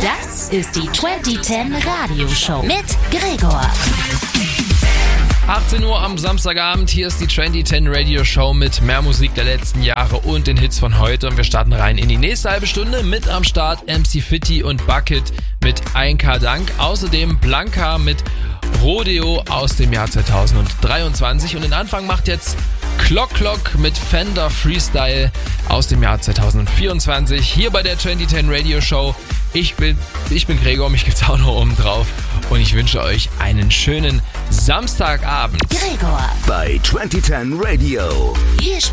Das ist die 2010 Radioshow mit Gregor. 18 Uhr am Samstagabend, hier ist die 2010 Radio Show mit mehr Musik der letzten Jahre und den Hits von heute. Und wir starten rein in die nächste halbe Stunde. Mit am Start MC Fitti und Bucket mit 1K Dank. Außerdem Blanca mit Rodeo aus dem Jahr 2023. Und den Anfang macht jetzt Clock Clock mit Fender Freestyle aus dem Jahr 2024. Hier bei der 2010 Radio Show. Ich bin Gregor, mich gibt's auch noch oben drauf. Und ich wünsche euch einen schönen Samstagabend. Gregor bei 2010 Radio. Hier